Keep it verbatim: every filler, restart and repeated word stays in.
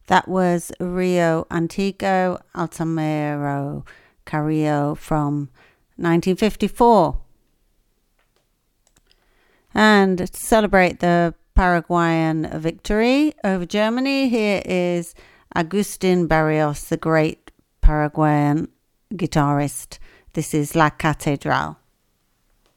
That was Rio Antigo Altamiro Carrillo from nineteen fifty-four. And to celebrate the Paraguayan victory over Germany, here is Agustin Barrios, the great Paraguayan guitarist. This is La Catedral.